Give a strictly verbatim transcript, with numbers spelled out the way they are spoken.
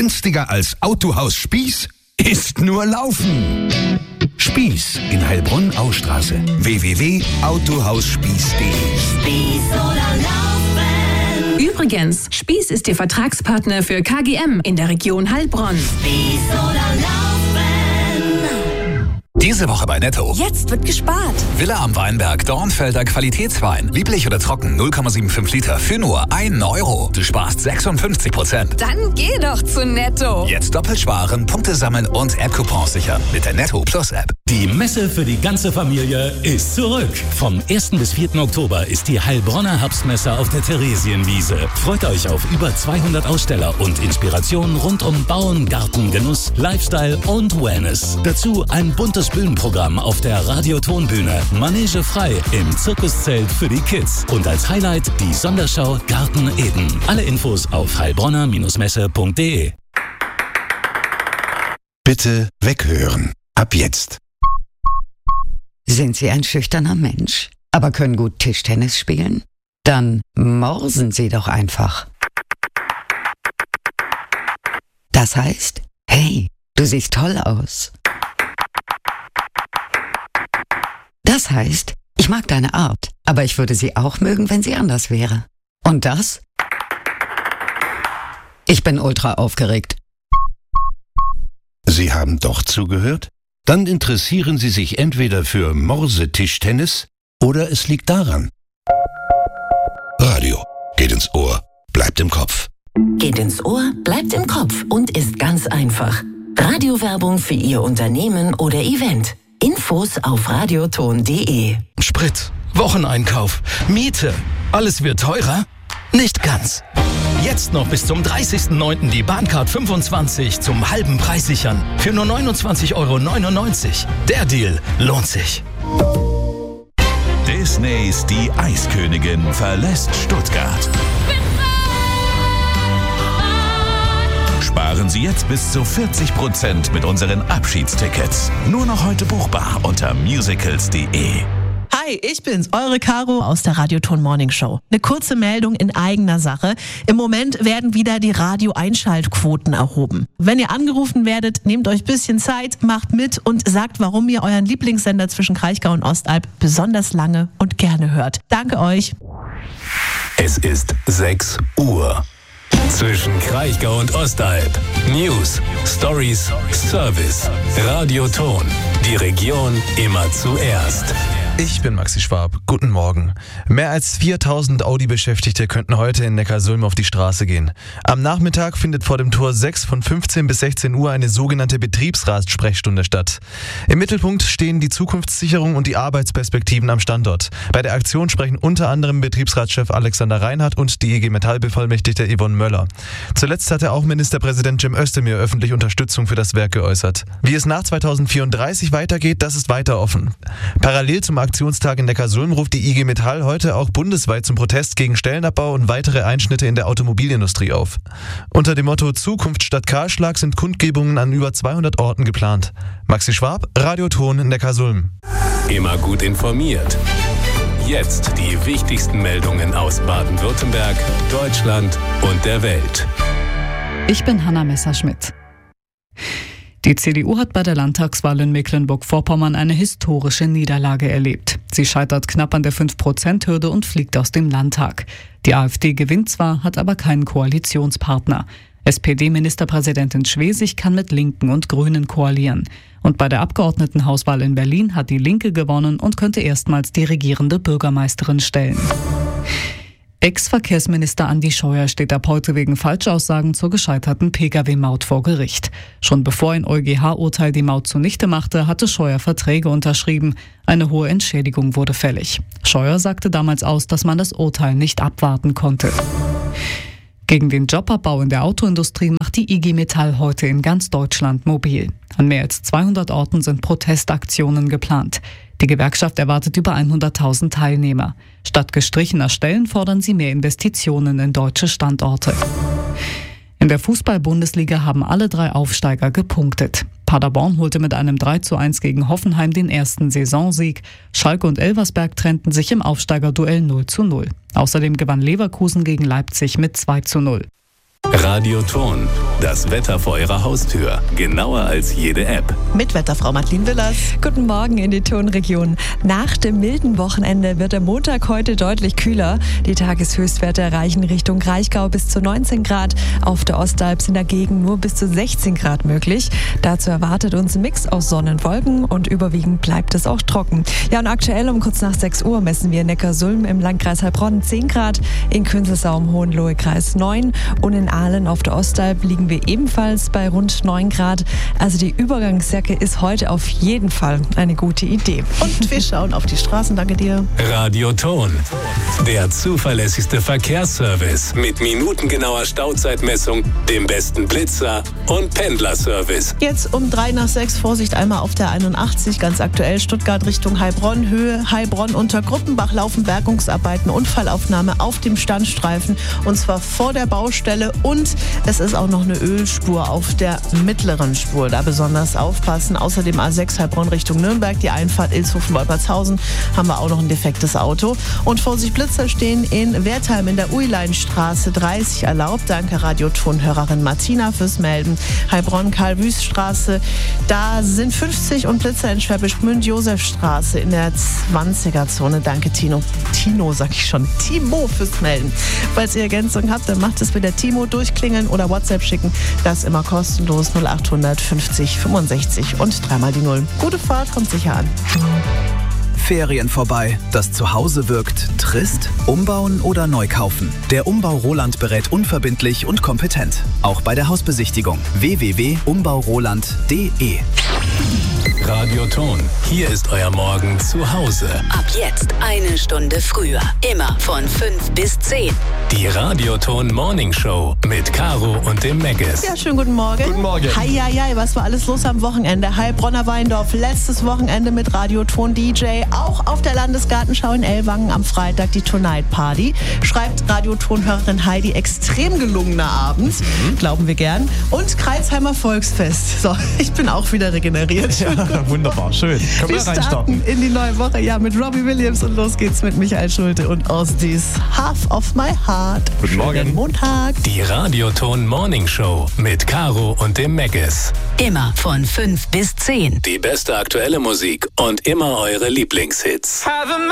Günstiger als Autohaus Spieß? Ist nur Laufen. Spieß in Heilbronn-Austraße. w w w punkt autohausspieß punkt d e. Spieß oder Laufen. Übrigens, Spieß ist Ihr Vertragspartner für K G M in der Region Heilbronn. Spieß oder Laufen. Diese Woche bei Netto. Jetzt wird gespart. Villa am Weinberg, Dornfelder Qualitätswein. Lieblich oder trocken, null Komma fünfundsiebzig Liter für nur einen Euro. Du sparst sechsundfünfzig Prozent. Dann geh doch zu Netto. Jetzt doppelt sparen, Punkte sammeln und App-Coupons sichern mit der Netto Plus App. Die Messe für die ganze Familie ist zurück. Vom ersten bis vierten Oktober ist die Heilbronner Herbstmesse auf der Theresienwiese. Freut euch auf über zweihundert Aussteller und Inspirationen rund um Bauen, Garten, Genuss, Lifestyle und Wellness. Dazu ein buntes Bühnenprogramm auf der Radiotonbühne, Manege frei im Zirkuszelt für die Kids und als Highlight die Sonderschau Garten Eden. Alle Infos auf heilbronner Messe punkt d e. Bitte weghören. Ab jetzt. Sind Sie ein schüchterner Mensch, aber können gut Tischtennis spielen? Dann morsen Sie doch einfach. Das heißt, hey, du siehst toll aus. Das heißt, ich mag deine Art, aber ich würde sie auch mögen, wenn sie anders wäre. Und das? Ich bin ultra aufgeregt. Sie haben doch zugehört? Dann interessieren Sie sich entweder für Morse-Tischtennis oder es liegt daran. Radio geht ins Ohr, bleibt im Kopf. Geht ins Ohr, bleibt im Kopf und ist ganz einfach. Radiowerbung für Ihr Unternehmen oder Event. Infos auf radioton punkt d e. Sprit, Wocheneinkauf, Miete, alles wird teurer? Nicht ganz. Jetzt noch bis zum dreißigsten neunten die Bahncard fünfundzwanzig zum halben Preis sichern. Für nur neunundzwanzig Euro neunundneunzig. Der Deal lohnt sich. Disneys Die Eiskönigin verlässt Stuttgart. Sparen Sie jetzt bis zu vierzig Prozent mit unseren Abschiedstickets. Nur noch heute buchbar unter musicals punkt d e. Hi, ich bin's, eure Caro aus der Radioton Morning Show. Eine kurze Meldung in eigener Sache. Im Moment werden wieder die Radio-Einschaltquoten erhoben. Wenn ihr angerufen werdet, nehmt euch ein bisschen Zeit, macht mit und sagt, warum ihr euren Lieblingssender zwischen Kraichgau und Ostalb besonders lange und gerne hört. Danke euch. Es ist sechs Uhr. Zwischen Kraichgau und Ostalb. News, Stories, Service. Radioton. Die Region immer zuerst. Ich bin Maxi Schwab. Guten Morgen. Mehr als viertausend Audi-Beschäftigte könnten heute in Neckarsulm auf die Straße gehen. Am Nachmittag findet vor dem Tor sechs von fünfzehn bis sechzehn Uhr eine sogenannte Betriebsrat-Sprechstunde statt. Im Mittelpunkt stehen die Zukunftssicherung und die Arbeitsperspektiven am Standort. Bei der Aktion sprechen unter anderem Betriebsratschef Alexander Reinhardt und die I G Metall-Bevollmächtigte Yvonne Möller. Zuletzt hatte auch Ministerpräsident Cem Özdemir öffentlich Unterstützung für das Werk geäußert. Wie es nach zweitausendvierunddreißig weitergeht, das ist weiter offen. Parallel zum Aktionstag in Neckarsulm ruft die I G Metall heute auch bundesweit zum Protest gegen Stellenabbau und weitere Einschnitte in der Automobilindustrie auf. Unter dem Motto Zukunft statt Kahlschlag sind Kundgebungen an über zweihundert Orten geplant. Maxi Schwab, Radioton in Neckarsulm. Immer gut informiert. Jetzt die wichtigsten Meldungen aus Baden-Württemberg, Deutschland und der Welt. Ich bin Hanna Messerschmidt. Die C D U hat bei der Landtagswahl in Mecklenburg-Vorpommern eine historische Niederlage erlebt. Sie scheitert knapp an der fünf Prozent Hürde und fliegt aus dem Landtag. Die AfD gewinnt zwar, hat aber keinen Koalitionspartner. S P D-Ministerpräsidentin Schwesig kann mit Linken und Grünen koalieren. Und bei der Abgeordnetenhauswahl in Berlin hat die Linke gewonnen und könnte erstmals die regierende Bürgermeisterin stellen. Ex-Verkehrsminister Andi Scheuer steht ab heute wegen Falschaussagen zur gescheiterten Pkw-Maut vor Gericht. Schon bevor ein EuGH-Urteil die Maut zunichte machte, hatte Scheuer Verträge unterschrieben. Eine hohe Entschädigung wurde fällig. Scheuer sagte damals aus, dass man das Urteil nicht abwarten konnte. Gegen den Jobabbau in der Autoindustrie macht die I G Metall heute in ganz Deutschland mobil. An mehr als zweihundert Orten sind Protestaktionen geplant. Die Gewerkschaft erwartet über hunderttausend Teilnehmer. Statt gestrichener Stellen fordern sie mehr Investitionen in deutsche Standorte. In der Fußball-Bundesliga haben alle drei Aufsteiger gepunktet. Paderborn holte mit einem drei zu eins gegen Hoffenheim den ersten Saisonsieg. Schalke und Elversberg trennten sich im Aufsteigerduell null zu null. Außerdem gewann Leverkusen gegen Leipzig mit zwei zu null. Radioton, das Wetter vor Ihrer Haustür. Genauer als jede App. Mit Wetterfrau Madeleine Willers. Guten Morgen in die Tonregion. Nach dem milden Wochenende wird der Montag heute deutlich kühler. Die Tageshöchstwerte erreichen Richtung Kraichgau bis zu neunzehn Grad. Auf der Ostalb sind dagegen nur bis zu sechzehn Grad möglich. Dazu erwartet uns ein Mix aus Sonne und Wolken und überwiegend bleibt es auch trocken. Ja, und aktuell um kurz nach sechs Uhr messen wir in Neckarsulm im Landkreis Heilbronn zehn Grad, in Künzelsau im Hohenlohe-Kreis neun und in Aalen auf der Ostalb liegen wir ebenfalls bei rund neun Grad. Also die Übergangsjacke ist heute auf jeden Fall eine gute Idee. Und wir schauen auf die Straßen, danke dir. Radioton, der zuverlässigste Verkehrsservice mit minutengenauer Stauzeitmessung, dem besten Blitzer und Pendlerservice. Jetzt um drei nach sechs, Vorsicht einmal auf der einundachtzig, ganz aktuell Stuttgart Richtung Heilbronn, Höhe Heilbronn unter Gruppenbach laufen Bergungsarbeiten, Unfallaufnahme auf dem Standstreifen und zwar vor der Baustelle und es ist auch noch eine Ölspur auf der mittleren Spur, da besonders aufpassen. Außerdem A sechs Heilbronn Richtung Nürnberg, die Einfahrt Ilshofen-Wolpertshausen, haben wir auch noch ein defektes Auto. Und Vorsicht, Blitzer stehen in Wertheim in der Uileinstraße dreißig erlaubt. Danke Radiotonhörerin Martina fürs Melden. Heilbronn Karl-Wüst-Straße, da sind fünfzig und Blitzer in Schwäbisch Gmünd, Josefstraße in der zwanziger-Zone. Danke Tino. Tino sag ich schon. Timo fürs Melden. Falls ihr Ergänzungen habt, dann macht es mit der Timo durchklingeln oder WhatsApp schicken. Das immer kostenlos null achthundert fünfzig fünfundsechzig und dreimal die Null. Gute Fahrt, kommt sicher an. Ferien vorbei. Das Zuhause wirkt trist? Umbauen oder neu kaufen? Der Umbau Roland berät unverbindlich und kompetent. Auch bei der Hausbesichtigung. w w w punkt umbau roland punkt d e. Radioton, hier ist euer Morgen zu Hause. Ab jetzt eine Stunde früher. Immer von fünf bis zehn. Die Radioton Morning Show mit Caro und dem Megges. Ja, schönen guten Morgen. Guten Morgen. Hei, hei, hei, was war alles los am Wochenende? Heilbronner Weindorf, letztes Wochenende mit Radioton D J. Auch auf der Landesgartenschau in Ellwangen am Freitag die Tonight Party. Schreibt Radiotonhörerin Heidi, extrem gelungener Abend. Mhm. Glauben wir gern. Und Kreilsheimer Volksfest. So, ich bin auch wieder regeneriert. Ja, wunderbar, schön. Können wir, wir reinstarten? starten in die neue Woche, ja, mit Robbie Williams und los geht's mit Michael Schulte und Ostis Half of My Heart. Guten Morgen. Schönen Montag. Die Radioton Morning Show mit Caro und dem Megges. Immer von fünf bis zehn. Die beste aktuelle Musik und immer eure Lieblingshits. Have a